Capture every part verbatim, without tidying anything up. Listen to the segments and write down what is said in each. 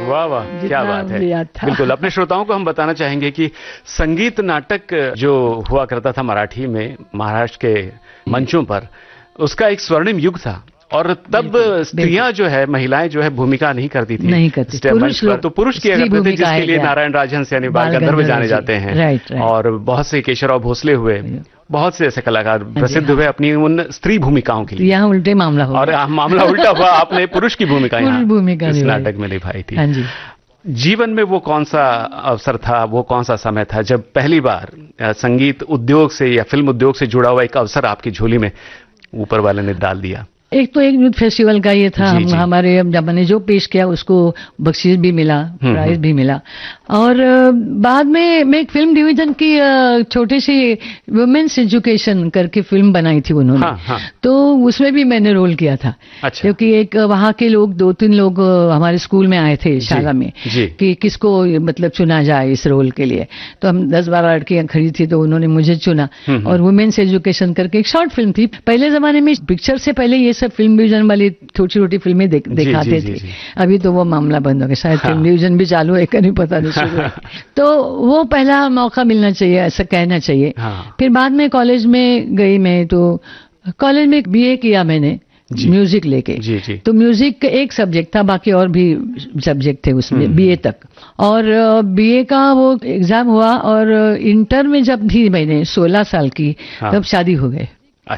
वाह वाह, क्या बात है। बिल्कुल, अपने श्रोताओं को हम बताना चाहेंगे कि संगीत नाटक जो हुआ करता था मराठी में महाराष्ट्र के मंचों पर, उसका एक स्वर्णिम युग था और तब स्त्रियां जो है, महिलाएं जो है भूमिका नहीं करती थी, नहीं करती, पुरुष लोग तो पुरुष किया करते थे, जिसके लिए नारायण राजहंस यानी बाल गंधर्व जाने जाते हैं। Right, right. और बहुत से केशवराव भोसले हुए, बहुत से ऐसे कलाकार प्रसिद्ध हुए अपनी उन स्त्री भूमिकाओं के लिए। यहाँ उल्टे मामला हुआ, और मामला उल्टा हुआ, आपने पुरुष की भूमिका यहाँ भूमिका इस नाटक में निभाई थी। हाँ जी। जीवन में वो कौन सा अवसर था, वो कौन सा समय था जब पहली बार संगीत उद्योग से या फिल्म उद्योग से जुड़ा हुआ एक अवसर आपकी झोली में ऊपर वाले ने डाल दिया? एक तो एक यूथ फेस्टिवल का ये था, हम हमारे जब मैंने जो पेश किया उसको बख्शीश भी मिला, प्राइज भी मिला। और बाद में मैं एक फिल्म डिवीजन की छोटी सी वुमेन्स एजुकेशन करके फिल्म बनाई थी उन्होंने। हाँ, हाँ। तो उसमें भी मैंने रोल किया था। अच्छा। क्योंकि एक वहाँ के लोग, दो तीन लोग हमारे स्कूल में आए थे शाला में कि किसको मतलब चुना जाए इस रोल के लिए। तो हम दस बारह लड़कियां खड़ी थी, तो उन्होंने मुझे चुना और वुमेन्स एजुकेशन करके एक शॉर्ट फिल्म थी। पहले जमाने में पिक्चर से पहले ये सब फिल्म डिवीजन वाली छोटी छोटी फिल्में देख, दिखाते थे। अभी तो वो मामला बंद हो गया, शायद फिल्म डिवीजन भी चालू है, नहीं पता नहीं। तो वो पहला मौका मिलना चाहिए, ऐसा कहना चाहिए। हाँ। फिर बाद में कॉलेज में गई मैं, तो कॉलेज में बीए किया मैंने म्यूजिक लेके। जी, जी। तो म्यूजिक एक सब्जेक्ट था, बाकी और भी सब्जेक्ट थे उसमें बीए तक। और बीए का वो एग्जाम हुआ और इंटर में जब भी मैंने सोलह साल की, हाँ। तब शादी हो गई।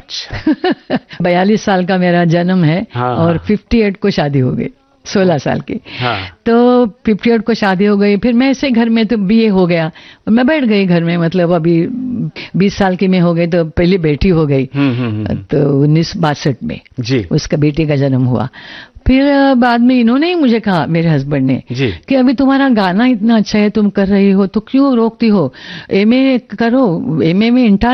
अच्छा। बयालीस साल का मेरा जन्म है। हाँ। और अट्ठावन को शादी हो गई, सोलह साल की। हाँ। तो अट्ठावन को शादी हो गई। फिर मैं ऐसे घर में तो बीए हो गया और मैं बैठ गई घर में, मतलब अभी बीस साल की मैं हो गई तो पहली बेटी हो गई। तो उन्नीस बासठ में जी उसका बेटे का जन्म हुआ। फिर बाद में इन्होंने ही मुझे कहा, मेरे हस्बैंड ने, कि अभी तुम्हारा गाना इतना अच्छा है, तुम कर रही हो तो क्यों रोकती हो, एमए करो, एमए में इंटर